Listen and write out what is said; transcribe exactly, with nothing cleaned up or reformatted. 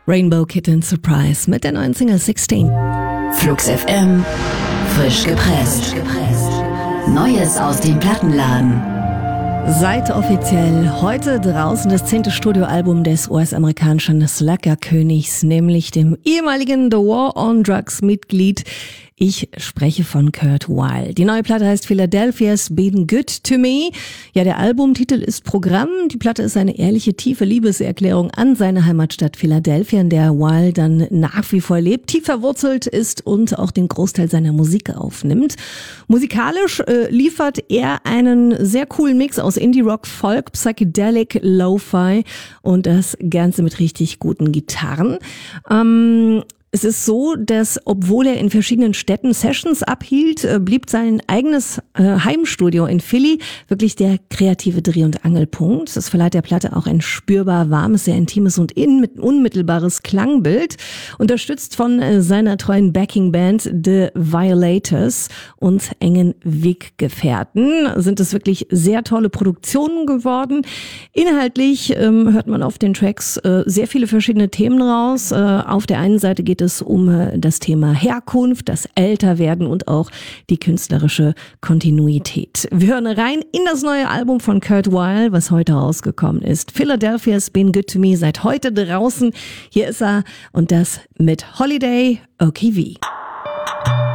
Rainbow Kitten Surprise mit der neuen Single sechzehn. Flux F M, frisch gepresst. Neues aus dem Plattenladen. Seid offiziell heute draußen das zehnte Studioalbum des U S-amerikanischen Slacker-Königs, nämlich dem ehemaligen The War on Drugs-Mitglied. Ich spreche von Kurt Weill. Die neue Platte heißt Philadelphia's Been Good to Me. Ja, der Albumtitel ist Programm. Die Platte ist eine ehrliche, tiefe Liebeserklärung an seine Heimatstadt Philadelphia, in der Weill dann nach wie vor lebt, tief verwurzelt ist und auch den Großteil seiner Musik aufnimmt. Musikalisch äh, liefert er einen sehr coolen Mix aus Indie-Rock, Folk, Psychedelic, Lo-Fi und das Ganze mit richtig guten Gitarren. Ähm, Es ist so, dass obwohl er in verschiedenen Städten Sessions abhielt, blieb sein eigenes äh, Heimstudio in Philly wirklich der kreative Dreh- und Angelpunkt. Das verleiht der Platte auch ein spürbar warmes, sehr intimes und in, unmittelbares Klangbild. Unterstützt von äh, seiner treuen Backingband The Violators und engen Weggefährten sind es wirklich sehr tolle Produktionen geworden. Inhaltlich ähm, hört man auf den Tracks äh, sehr viele verschiedene Themen raus. Äh, auf der einen Seite geht es es um das Thema Herkunft, das Älterwerden und auch die künstlerische Kontinuität. Wir hören rein in das neue Album von Kurt Weill, was heute rausgekommen ist. Philadelphia's Been Good to Me, seit heute draußen. Hier ist er und das mit Holiday O K V.